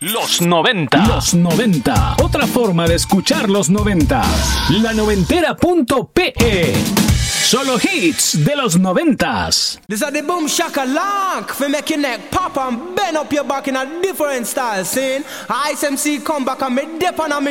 Los 90. Los 90. Otra forma de escuchar los 90. La noventera.pe. Solo hits de los 90s. This is the boom shaka lock for make your neck pop and bend up your back in a different style. Scene Ice MC come back and me dip on a